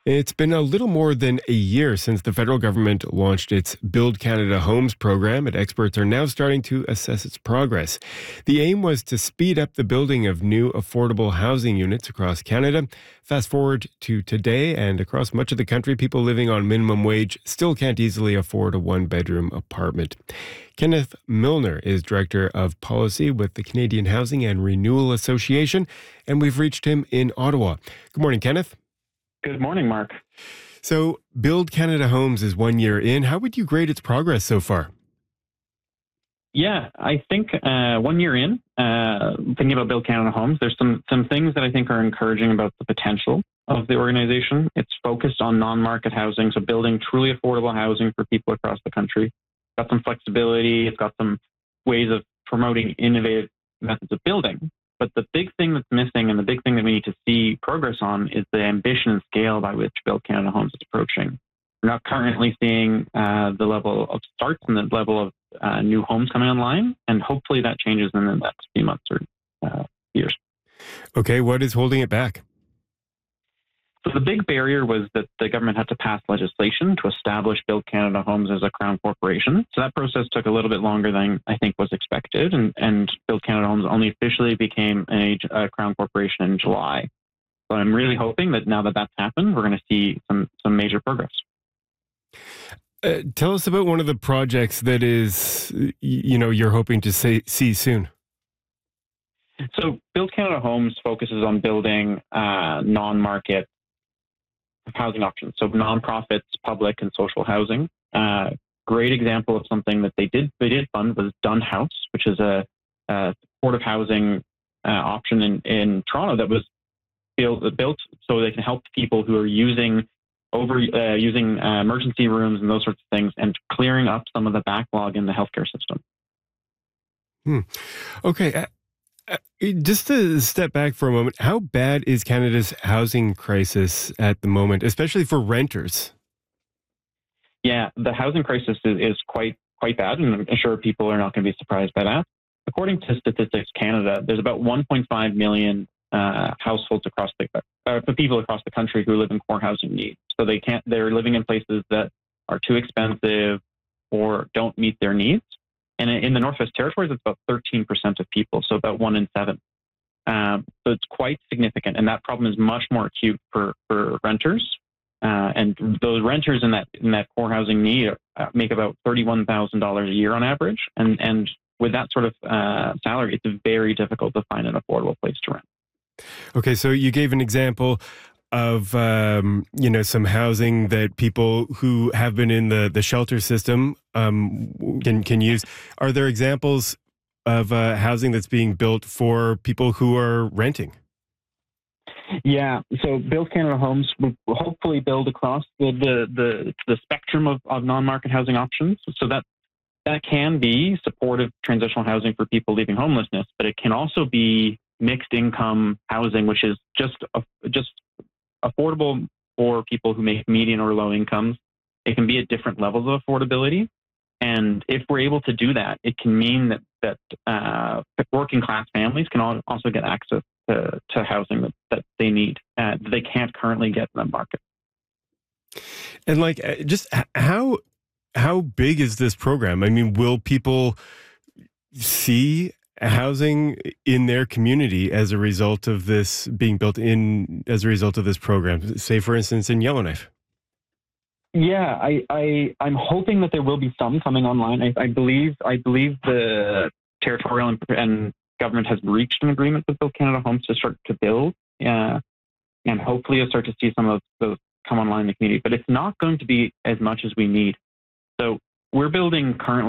It's been a little more than a year since the federal government launched its Build Canada Homes program, and experts are now starting to assess its progress. The aim was to speed up the building of new affordable housing units across Canada. Fast forward to today, and across much of the country, people living on minimum wage still can't easily afford a one-bedroom apartment. Kenneth Milner is Director of Policy with the Canadian Housing and Renewal Association, and we've reached him in Ottawa. Good morning, Kenneth. Good morning, Mark. So, Build Canada Homes is 1 year in. How would you grade its progress so far? Yeah, I think 1 year in, thinking about Build Canada Homes, there's some things that I think are encouraging about the potential of the organization. It's focused on non-market housing, so building truly affordable housing for people across the country. It's got some flexibility. It's got some ways of promoting innovative methods of building. But the big thing that's missing and the big thing that we need to see progress on is the ambition and scale by which Build Canada Homes is approaching. We're not currently seeing the level of starts and the level of new homes coming online, and hopefully that changes in the next few months or years. Okay, what is holding it back? So the big barrier was that the government had to pass legislation to establish Build Canada Homes as a Crown corporation. So that process took a little bit longer than I think was expected, and Build Canada Homes only officially became a Crown corporation in July. So I'm really hoping that now that that's happened, we're going to see some major progress. Tell us about one of the projects that is, you're hoping to see soon. So Build Canada Homes focuses on building non-market housing options, so nonprofits, public and social housing. Great example of something that they did fund was Dunn House, which is a supportive housing option in Toronto that was built so they can help people who are using emergency rooms and those sorts of things, and clearing up some of the backlog in the healthcare system. Okay. Just to step back for a moment, how bad is Canada's housing crisis at the moment, especially for renters? Yeah, the housing crisis is quite bad, and I'm sure people are not going to be surprised by that. According to Statistics Canada, there's about 1.5 million households across the people across the country who live in core housing needs. So they're living in places that are too expensive or don't meet their needs. And in the Northwest Territories, it's about 13% of people, so about 1 in 7. So it's quite significant, and that problem is much more acute for renters. And those renters in that core housing need make about $31,000 a year on average. And with that sort of salary, it's very difficult to find an affordable place to rent. Okay, so you gave an example of some housing that people who have been in the shelter system can use. Are there examples of housing that's being built for people who are renting? Yeah, so Build Canada Homes will hopefully build across the spectrum of non-market housing options. So that can be supportive transitional housing for people leaving homelessness, but it can also be mixed income housing, which is just affordable for people who make median or low incomes. It can be at different levels of affordability. And if we're able to do that, it can mean that working class families can also get access to housing that they need, that they can't currently get in the market. And just how big is this program? I mean, will people see housing in their community as a result of this being built in, as a result of this program, say for instance in Yellowknife? Yeah, I'm hoping that there will be some coming online. I believe the territorial and government has reached an agreement with Build Canada Homes to start to build, and hopefully you'll start to see some of those come online in the community, but it's not going to be as much as we need. So we're building currently